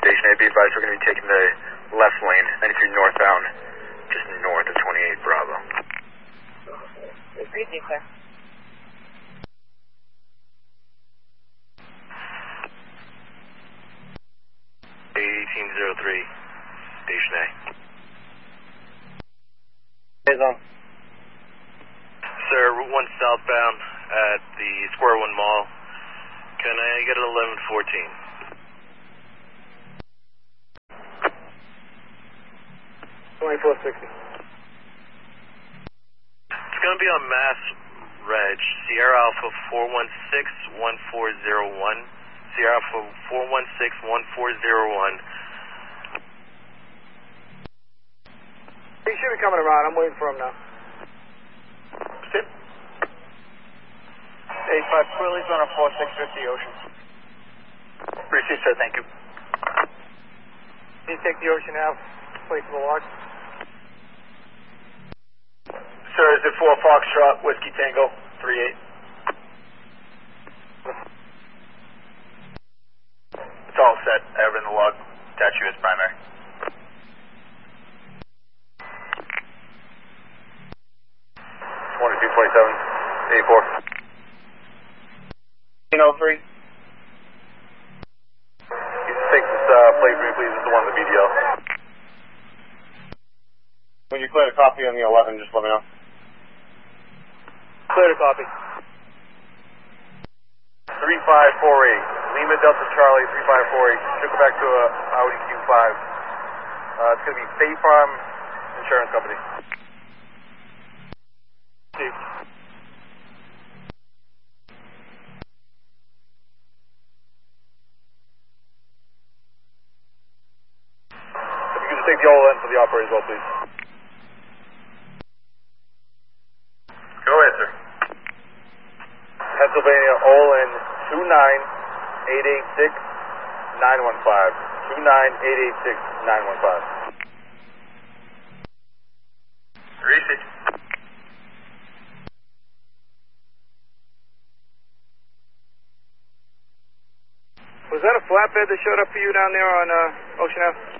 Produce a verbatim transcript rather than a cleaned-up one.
Station A, be advised we're going to be taking the left lane, ninety-three northbound, just north of twenty-eight Bravo. Agreed, sir. eighteen oh three, Station A. Hey, on. Sir, Route one southbound at the Square One Mall. Can I get an eleven fourteen? twenty-four sixty. It's going to be on Mass Reg, Sierra Alpha four one six one four zero one. Sierra Alpha four one six one four zero one. He should be coming around. I'm waiting for him now. Sit. eighty-five Quilly's on a four six fifty Ocean. Received, sir. Thank you. Can you take the Ocean Ave, place of the log? Sir, is it for Foxtrot, Whiskey Tango, three eight? It's all set. I have it in the log. Attach you as primary. twenty-two twenty-seven, eighty-four. eighteen oh three. You can take this uh, plate for me, please. It's the one in the B D L. When you clear the copy on the eleven, just let me know. Clear the copy. three five four eight. Lima Delta Charlie, three five four eight. Took it back to a Audi Q five. Uh, it's going to be State Farm Insurance Company. Steve. If you could just take the all in for the operator as well, please. Go ahead, sir. Pennsylvania, all in two nine eight eight six nine one five. two nine eight eight six nine one five. Receipt. Was that a flatbed that showed up for you down there on uh, Ocean Ave?